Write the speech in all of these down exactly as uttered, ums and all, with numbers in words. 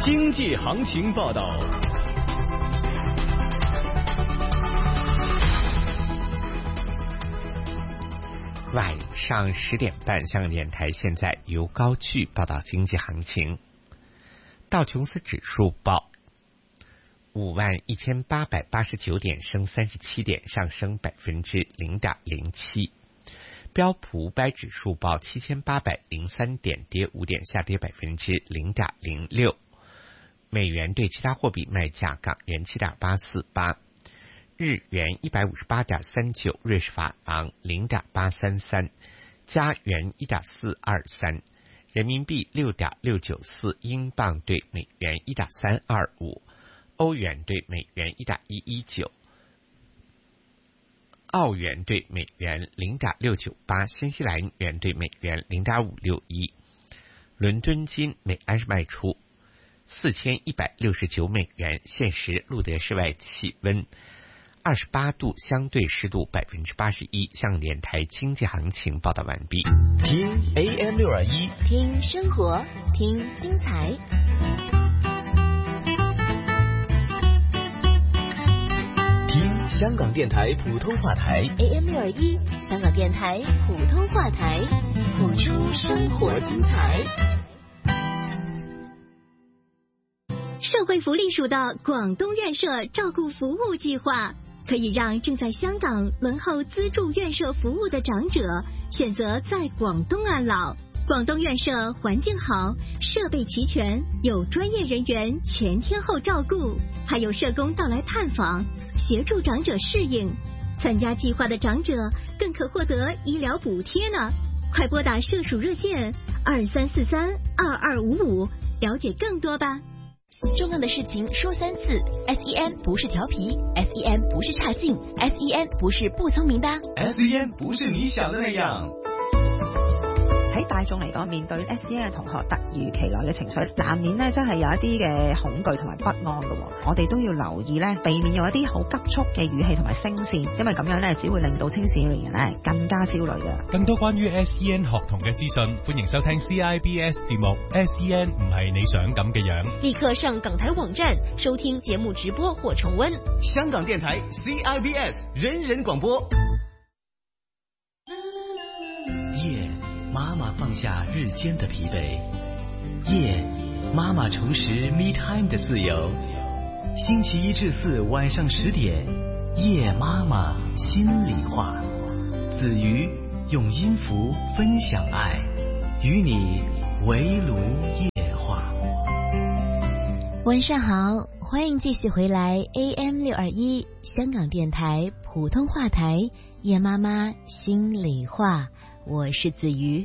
经济行情报道。 晚上十点半，香港电台现在由高炬报道经济行情。道琼斯指数报五万一千八百八十九点，升三十七点，上升百分之零点零七。标普五百指数报七千八百零三点，跌五点，下跌百分之零点零六。美元对其他货币卖价：港元七点八四八。日元一百五十八点三九，瑞士法郎零点八三三，加元一点四二三，人民币六点六九四，英镑对美元一点三二五，欧元对美元一点一一九，澳元对美元零点六九八，新西兰元对美元零点五六一。伦敦金每安士卖出四千一百六十九美元，现时录得室外气温二十八度，相对湿度百分之八十一。香港电台经济行情报道完毕。 听 A M 六二一， 听生活，听精彩。 听香港电台普通话台 A M 六二一，香港电台普通话台，谱出生活精彩。 社会福利署的广东院舍照顾服务计划，可以让正在香港轮候资助院舍服务的长者选择在广东安老。广东院舍环境好，设备齐全，有专业人员全天候照顾，还有社工到来探访，协助长者适应。参加计划的长者更可获得医疗补贴呢。快拨打社署热线二三四三二二五五，了解更多吧。 重要的事情说三次 ，S E N 不是调皮 ，S E N 不是差劲 ，S E N 不是不聰明的 ，S E N 不是你想的那樣。 喺大眾嚟講，面對 S E N 嘅同學突如其來嘅情緒，難免咧真係有一啲嘅恐懼同埋不安嘅。我哋都要留意咧，避免用一啲好急促嘅語氣同埋聲線，因為咁樣咧只會令到青少年人咧更加焦慮嘅。 更多關於 S E N 學童嘅資訊，歡迎收聽 C I B S 節目。S E N 唔係你想咁嘅樣。 立刻上港台網站收聽節目直播或重溫。 香港電台 C I B S 人人廣播。夜，媽媽放下日間的疲憊，夜，媽媽重拾 me time 的自由。星期一至四晚上十點，夜媽媽心裡話。子瑜用音符分享愛，與你圍爐夜話。 晚上好，歡迎繼續回來 A M 六二一香港電台普通話台，夜媽媽心裡話。我是子瑜，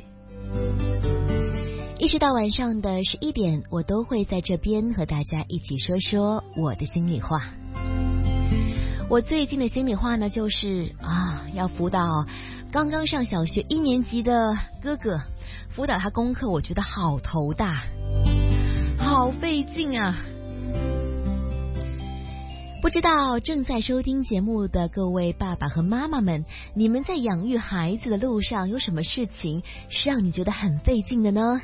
一直到晚上的十一點，我都會在這邊和大家一起說說我的心裡話。我最近的心裡話呢，就是啊，要輔導剛剛上小學一年級的哥哥，輔導他功課，我覺得好頭大，好費勁啊。不知道正在收聽節目的各位爸爸和媽媽們，你們在養育孩子的路上有什麼事情是讓你覺得很費勁的呢？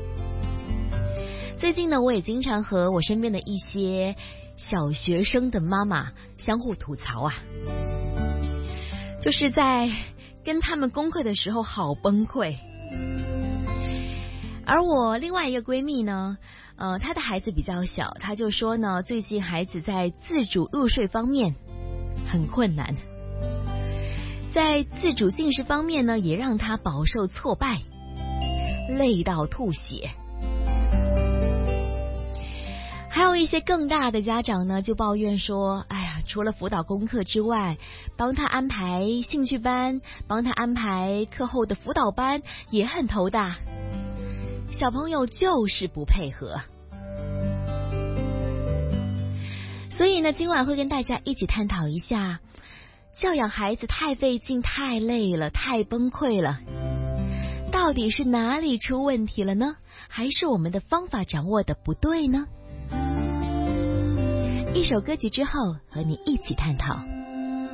最近呢，我也經常和我身邊的一些小學生的媽媽相互吐槽啊，就是在跟他們功課的時候好崩潰。而我另外一個閨蜜呢，呃，她的孩子比較小，她就說呢，最近孩子在自主入睡方面很困難，在自主進食方面呢，也讓她飽受挫敗，累到吐血。還有一些更大的家長呢，就抱怨說，哎呀，除了輔導功課之外，幫他安排興趣班，幫他安排課後的輔導班，也很頭大。小朋友就是不配合，所以呢，今晚會跟大家一起探討一下，教養孩子太費勁、太累了、太崩潰了，到底是哪裡出問題了呢？還是我們的方法掌握的不對呢？一首歌曲之後，和你一起探討。